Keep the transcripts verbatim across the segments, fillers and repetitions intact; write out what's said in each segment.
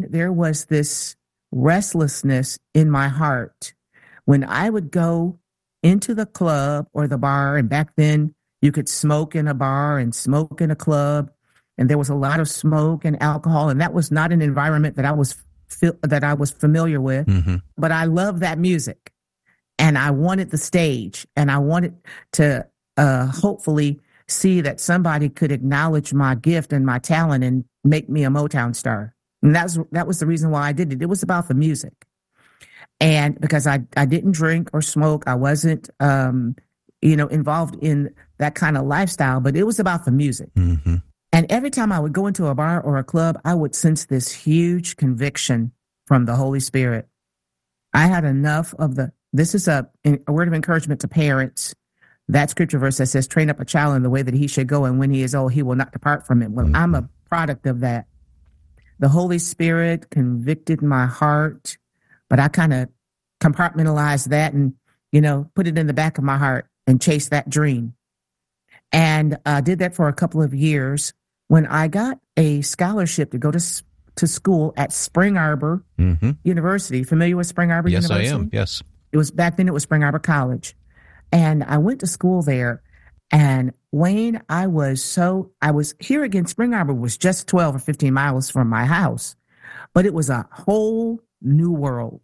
there was this restlessness in my heart when I would go into the club or the bar, and back then you could smoke in a bar and smoke in a club, and there was a lot of smoke and alcohol, and that was not an environment that I was that I was familiar with. Mm-hmm. But I loved that music, and I wanted the stage, and I wanted to uh, hopefully see that somebody could acknowledge my gift and my talent and make me a Motown star. And that's that was the reason why I did it. It was about the music. And because I, I didn't drink or smoke, I wasn't, um, you know, involved in that kind of lifestyle, but it was about the music. Mm-hmm. And every time I would go into a bar or a club, I would sense this huge conviction from the Holy Spirit. I had enough of the, this is a, a word of encouragement to parents. That scripture verse that says, train up a child in the way that he should go, and when he is old, he will not depart from it. Well, mm-hmm. I'm a product of that. The Holy Spirit convicted my heart, but I kind of compartmentalized that and, you know, put it in the back of my heart and chased that dream. And I uh, did that for a couple of years. When I got a scholarship to go to to school at Spring Arbor mm-hmm. University. Familiar with Spring Arbor yes, University? Yes, I am, yes. It was, back then it was Spring Arbor College. And I went to school there. And Wayne, I was so, I was here again. Spring Arbor was just twelve or fifteen miles from my house, but it was a whole new world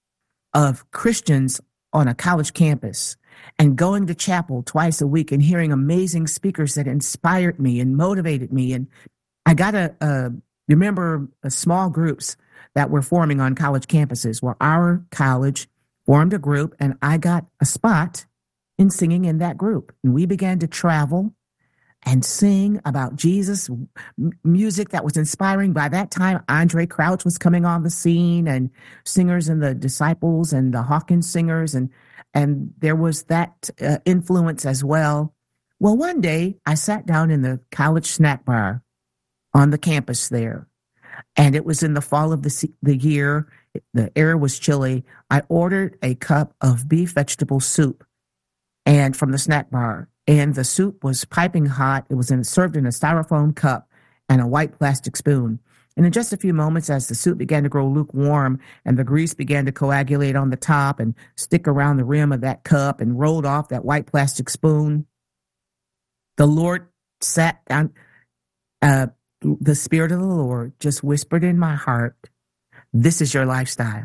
of Christians on a college campus and going to chapel twice a week and hearing amazing speakers that inspired me and motivated me. And I got a, a remember a small groups that were forming on college campuses. Well, our college formed a group, and I got a spot in singing in that group. And we began to travel and sing about Jesus, m- music that was inspiring. By that time, Andre Crouch was coming on the scene, and singers and the Disciples and the Hawkins singers. And, and there was that uh, influence as well. Well, one day I sat down in the college snack bar on the campus there, and it was in the fall of the, the year. The air was chilly. I ordered a cup of beef vegetable soup and from the snack bar, and the soup was piping hot. It was in, served in a styrofoam cup and a white plastic spoon. And in just a few moments, as the soup began to grow lukewarm and the grease began to coagulate on the top and stick around the rim of that cup and rolled off that white plastic spoon, the Lord sat down. Uh, the Spirit of the Lord just whispered in my heart, "This is your lifestyle."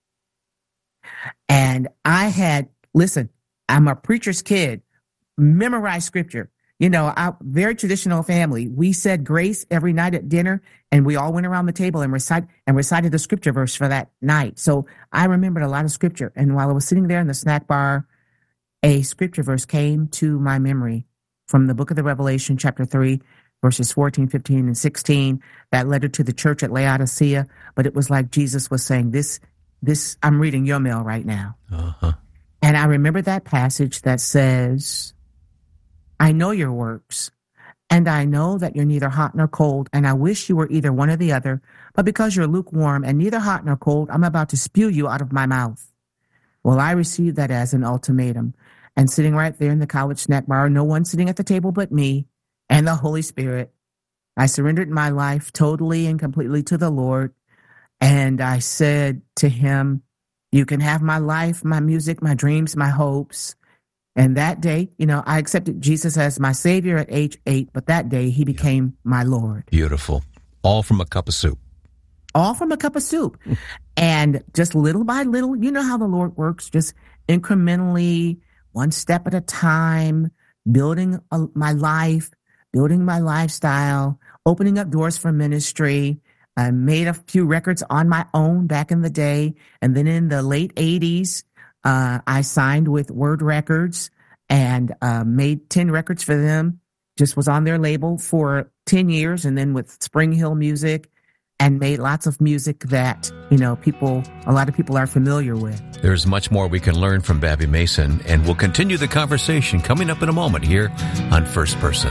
And I had, listen, I'm a preacher's kid, memorized scripture. You know, our very traditional family. We said grace every night at dinner, and we all went around the table and recite and recited the scripture verse for that night. So I remembered a lot of scripture. And while I was sitting there in the snack bar, a scripture verse came to my memory from the book of the Revelation, chapter three, verses fourteen, fifteen, and sixteen, that letter to the church at Laodicea. But it was like Jesus was saying, this, this, I'm reading your mail right now. Uh-huh. And I remember that passage that says, I know your works, and I know that you're neither hot nor cold, and I wish you were either one or the other, but because you're lukewarm and neither hot nor cold, I'm about to spew you out of my mouth. Well, I received that as an ultimatum, and sitting right there in the college snack bar, no one sitting at the table but me and the Holy Spirit, I surrendered my life totally and completely to the Lord, and I said to him, you can have my life, my music, my dreams, my hopes. And that day, you know, I accepted Jesus as my Savior at age eight, but that day he became my Lord. Beautiful. All from a cup of soup. All from a cup of soup. And just little by little, you know how the Lord works, just incrementally, one step at a time, building a, my life, building my lifestyle, opening up doors for ministry. I made a few records on my own back in the day. And then in the late eighties, Uh, I signed with Word Records and uh, made ten records for them, just was on their label for ten years, and then with Spring Hill Music, and made lots of music that, you know, people, a lot of people are familiar with. There's much more we can learn from Babby Mason, and we'll continue the conversation coming up in a moment here on First Person.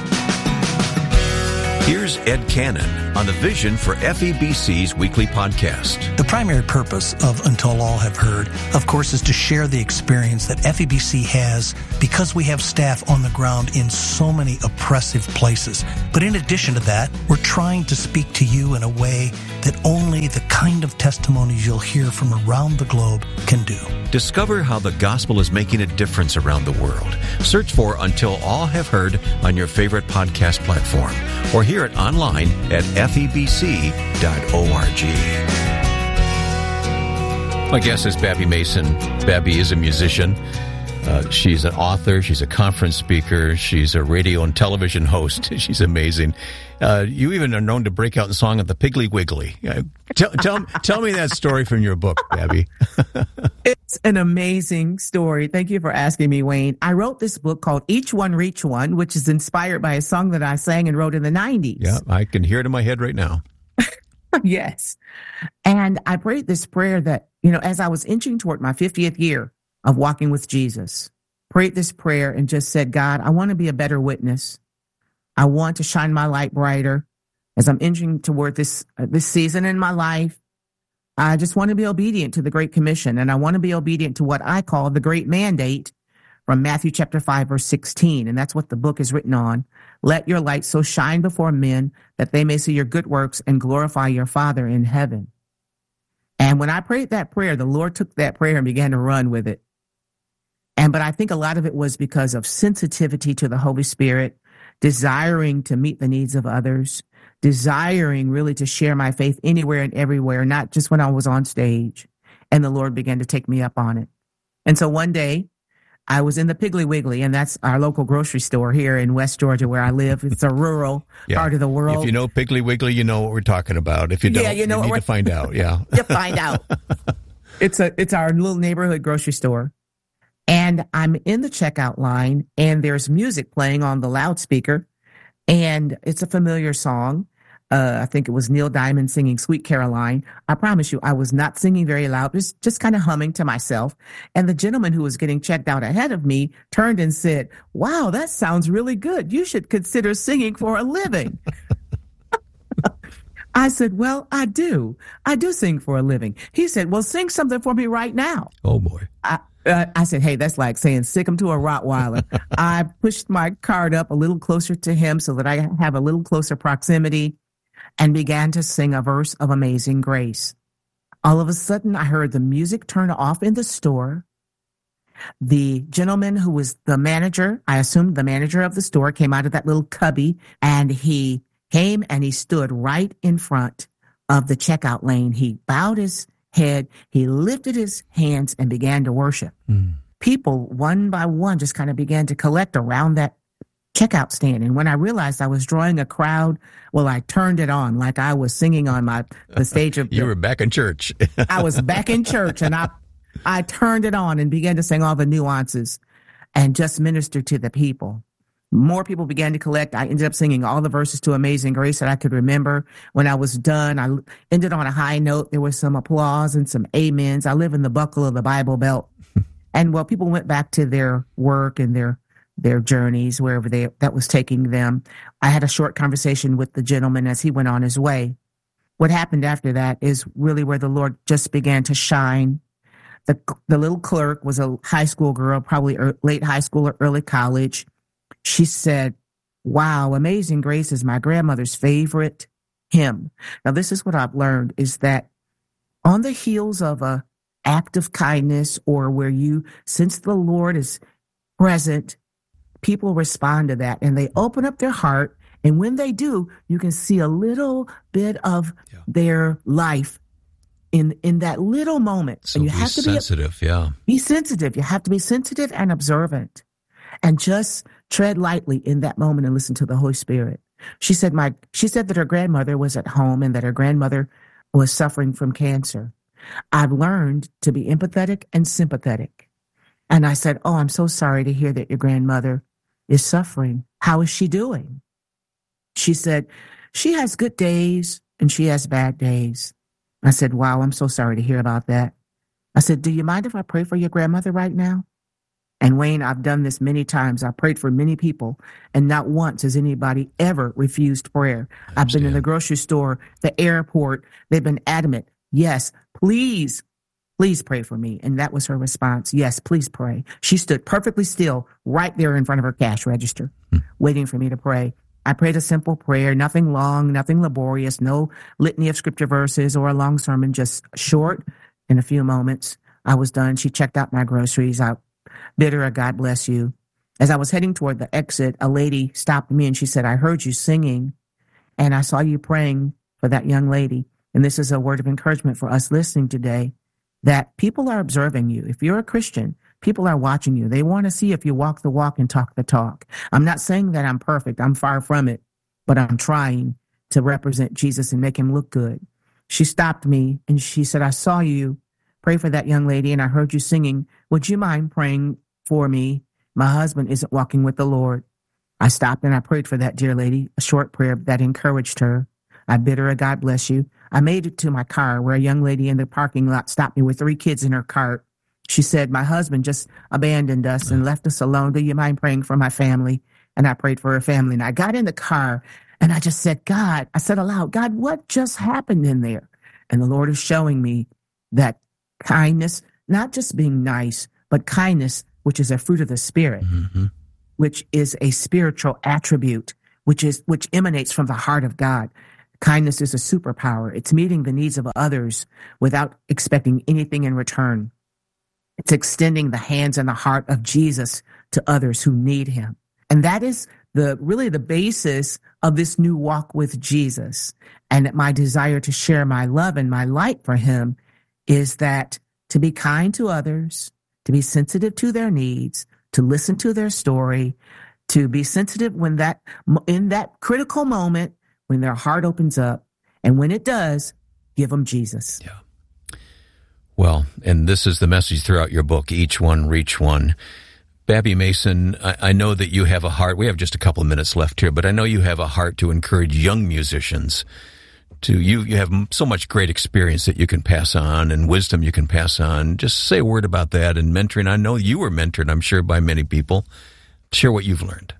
Here's Ed Cannon on the Vision for F E B C's weekly podcast. The primary purpose of Until All Have Heard, of course, is to share the experience that F E B C has because we have staff on the ground in so many oppressive places. But in addition to that, we're trying to speak to you in a way that only the kind of testimonies you'll hear from around the globe can do. Discover how the gospel is making a difference around the world. Search for Until All Have Heard on your favorite podcast platform, or hear it online at F E B C dot org. My guest is Babbie Mason. Babbie is a musician. Uh, she's an author. She's a conference speaker. She's a radio and television host. She's amazing. Uh, you even are known to break out in song at the Piggly Wiggly. Uh, tell, tell, tell me that story from your book, Babbie. It's an amazing story. Thank you for asking me, Wayne. I wrote this book called Each One Reach One, which is inspired by a song that I sang and wrote in the nineties. Yeah, I can hear it in my head right now. Yes. And I prayed this prayer that, you know, as I was inching toward my fiftieth year of walking with Jesus, prayed this prayer and just said, God, I want to be a better witness. I want to shine my light brighter as I'm inching toward this, uh, this season in my life. I just want to be obedient to the Great Commission, and I want to be obedient to what I call the Great Mandate from Matthew chapter five, verse sixteen. And that's what the book is written on. Let your light so shine before men that they may see your good works and glorify your Father in heaven. And when I prayed that prayer, the Lord took that prayer and began to run with it. And, but I think a lot of it was because of sensitivity to the Holy Spirit, desiring to meet the needs of others, desiring really to share my faith anywhere and everywhere, not just when I was on stage. And the Lord began to take me up on it. And so one day I was in the Piggly Wiggly, and that's our local grocery store here in West Georgia where I live. It's a rural yeah. part of the world. If you know Piggly Wiggly, you know what we're talking about. If you don't, yeah, you, know you need to find out. Yeah. You find out. It's a, it's our little neighborhood grocery store. And I'm in the checkout line, and there's music playing on the loudspeaker, and it's a familiar song. Uh, I think it was Neil Diamond singing Sweet Caroline. I promise you, I was not singing very loud, just, just kind of humming to myself. And the gentleman who was getting checked out ahead of me turned and said, wow, that sounds really good. You should consider singing for a living. I said, well, I do. I do sing for a living. He said, well, sing something for me right now. Oh, boy. I, uh, I said, hey, that's like saying sick him to a Rottweiler. I pushed my card up a little closer to him so that I have a little closer proximity and began to sing a verse of Amazing Grace. All of a sudden, I heard the music turn off in the store. The gentleman who was the manager, I assumed the manager of the store, came out of that little cubby, and he came and he stood right in front of the checkout lane. He bowed his head, he lifted his hands and began to worship. Mm. People, one by one, just kind of began to collect around that checkout stand. And when I realized I was drawing a crowd, well, I turned it on like I was singing on my the stage of... You were back in church. I was back in church, and I I turned it on and began to sing all the nuances and just minister to the people. More people began to collect. I ended up singing all the verses to Amazing Grace that I could remember. When I was done, I ended on a high note. There was some applause and some amens. I live in the buckle of the Bible Belt. And while people went back to their work and their their journeys, wherever they that was taking them, I had a short conversation with the gentleman as he went on his way. What happened after that is really where the Lord just began to shine. The, the little clerk was a high school girl, probably er, late high school or early college. She said, wow, Amazing Grace is my grandmother's favorite hymn. Now, this is what I've learned is that on the heels of a act of kindness or where you sense the Lord is present, people respond to that and they open up their heart. And when they do, you can see a little bit of yeah. their life in in that little moment. So and you be have to sensitive, be, yeah. Be sensitive. You have to be sensitive and observant. And just tread lightly in that moment and listen to the Holy Spirit. She said my she said that her grandmother was at home and that her grandmother was suffering from cancer. I've learned to be empathetic and sympathetic. And I said, oh, I'm so sorry to hear that your grandmother is suffering. How is she doing? She said, she has good days and she has bad days. I said, wow, I'm so sorry to hear about that. I said, do you mind if I pray for your grandmother right now? And Wayne, I've done this many times. I've prayed for many people, and not once has anybody ever refused prayer. I've been in the grocery store, the airport. They've been adamant. Yes, please, please pray for me. And that was her response. Yes, please pray. She stood perfectly still right there in front of her cash register, hmm. waiting for me to pray. I prayed a simple prayer, nothing long, nothing laborious, no litany of scripture verses or a long sermon, just short. In a few moments, I was done. She checked out my groceries. I bid her a God bless you. As I was heading toward the exit, a lady stopped me and she said, I heard you singing and I saw you praying for that young lady. And this is a word of encouragement for us listening today, that people are observing you. If you're a Christian, people are watching you. They want to see if you walk the walk and talk the talk. I'm not saying that I'm perfect. I'm far from it, but I'm trying to represent Jesus and make him look good. She stopped me and she said, I saw you pray for that young lady and I heard you singing. Would you mind praying for me? My husband isn't walking with the Lord. I stopped and I prayed for that dear lady, a short prayer that encouraged her. I bid her a God bless you. I made it to my car where a young lady in the parking lot stopped me with three kids in her cart. She said, my husband just abandoned us and left us alone. Do you mind praying for my family? And I prayed for her family. And I got in the car and I just said, God, I said aloud, God, what just happened in there? And the Lord is showing me that kindness, not just being nice, but kindness, which is a fruit of the Spirit, mm-hmm. which is a spiritual attribute, which is which emanates from the heart of God. Kindness is a superpower. It's meeting the needs of others without expecting anything in return. It's extending the hands and the heart of Jesus to others who need him. And that is the really the basis of this new walk with Jesus. And my desire to share my love and my light for him is that to be kind to others, to be sensitive to their needs, to listen to their story, to be sensitive when that in that critical moment when their heart opens up, and when it does, give them Jesus. Yeah. Well, and this is the message throughout your book, Each One, Reach One. Babbie Mason, I, I know that you have a heart. We have just a couple of minutes left here, but I know you have a heart to encourage young musicians. To you, you have so much great experience that you can pass on and wisdom you can pass on. Just say a word about that and mentoring. I know you were mentored, I'm sure, by many people. Share what you've learned.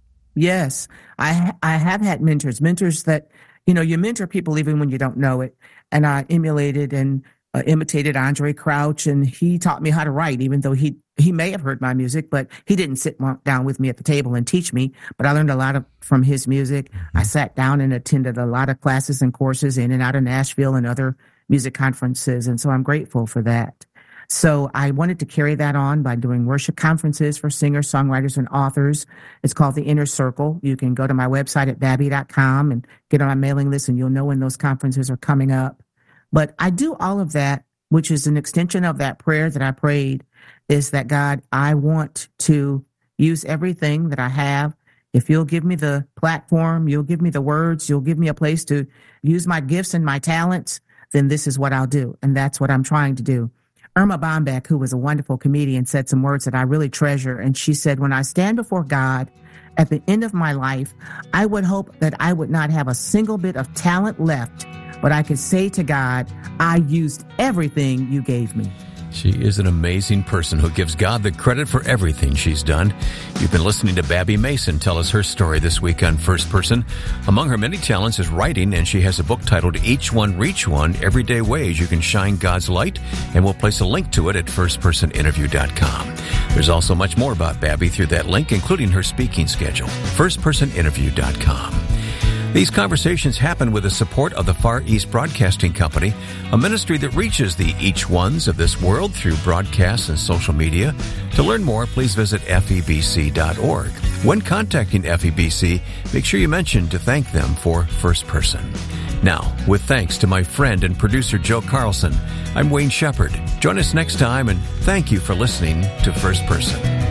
Yes, I ha- I have had mentors, mentors that, you know, you mentor people even when you don't know it. And I emulated and uh, imitated Andre Crouch, and he taught me how to write, even though he he may have heard my music, but he didn't sit down with me at the table and teach me. But I learned a lot of, from his music. I sat down and attended a lot of classes and courses in and out of Nashville and other music conferences. And so I'm grateful for that. So I wanted to carry that on by doing worship conferences for singers, songwriters, and authors. It's called The Inner Circle. You can go to my website at babbie dot com and get on my mailing list, and you'll know when those conferences are coming up. But I do all of that, which is an extension of that prayer that I prayed, is that, God, I want to use everything that I have. If you'll give me the platform, you'll give me the words, you'll give me a place to use my gifts and my talents, then this is what I'll do. And that's what I'm trying to do. Irma Bombeck, who was a wonderful comedian, said some words that I really treasure. And she said, when I stand before God at the end of my life, I would hope that I would not have a single bit of talent left, but I could say to God, I used everything you gave me. She is an amazing person who gives God the credit for everything she's done. You've been listening to Babbie Mason tell us her story this week on First Person. Among her many talents is writing, and she has a book titled Each One, Reach One, Everyday Ways You Can Shine God's Light, and we'll place a link to it at first person interview dot com. There's also much more about Babbie through that link, including her speaking schedule, first person interview dot com. These conversations happen with the support of the Far East Broadcasting Company, a ministry that reaches the each ones of this world through broadcasts and social media. To learn more, please visit F E B C dot org. When contacting F E B C, make sure you mention to thank them for First Person. Now, with thanks to my friend and producer Joe Carlson, I'm Wayne Shepherd. Join us next time, and thank you for listening to First Person.